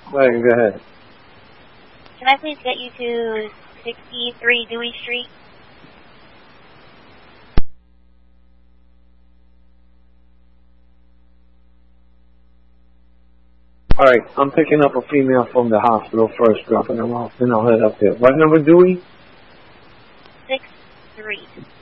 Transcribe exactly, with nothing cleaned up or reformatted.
Right, go ahead. Can I please get you to sixty-three Dewey Street? Alright, I'm picking up a female from the hospital first, dropping her off, then I'll head up there. What number, Dewey? Six three.